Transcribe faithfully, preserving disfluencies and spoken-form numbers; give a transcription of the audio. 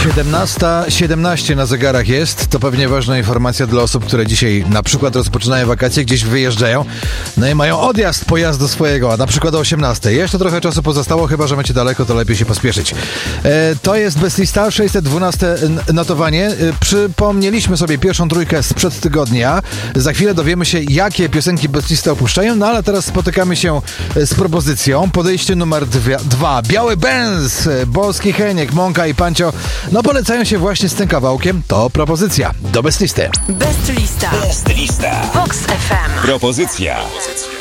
siedemnasta siedemnaście na zegarach jest. To pewnie ważna informacja dla osób, które dzisiaj na przykład rozpoczynają wakacje, gdzieś wyjeżdżają, no i mają odjazd pojazdu swojego, a na przykład o osiemnastej. Jeszcze trochę czasu pozostało, chyba że macie daleko, to lepiej się pospieszyć. E, to jest Bestlista, sześćset dwanaście notowanie. E, przypomnieliśmy sobie pierwszą trójkę sprzed tygodnia. Za chwilę dowiemy się, jakie piosenki Bestlista opuszczają, no ale teraz spotykamy się z propozycją. Podejście numer dwie, dwa. Biały Benz, Boski Heniek, Mąka i Pancio. No polecają się właśnie z tym kawałkiem. To propozycja do Bestlisty. Bestlista. Bestlista. Vox F M. Propozycja.